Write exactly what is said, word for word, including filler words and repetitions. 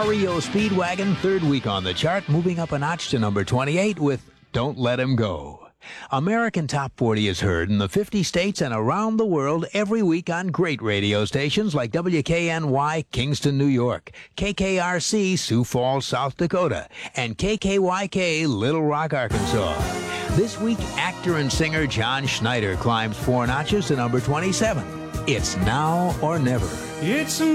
R E O Speedwagon, third week on the chart, moving up a notch to number twenty-eight with Don't Let Him Go. American Top forty is heard in the fifty states and around the world every week on great radio stations like W K N Y, Kingston, New York, K K R C, Sioux Falls, South Dakota, and K K Y K, Little Rock, Arkansas. This week, actor and singer John Schneider climbs four notches to number twenty-seven. It's Now or Never. It's